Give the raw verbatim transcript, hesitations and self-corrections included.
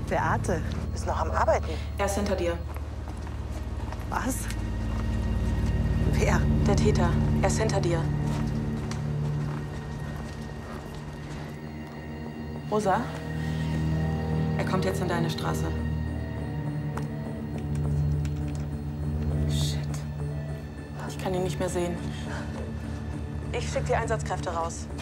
Beate, Ist noch am Arbeiten. Er ist hinter dir. was? Wer? Der Täter. Er ist hinter dir. Rosa? Er kommt jetzt in deine Straße. Shit. Ich kann ihn nicht mehr sehen. Ich schicke die Einsatzkräfte raus.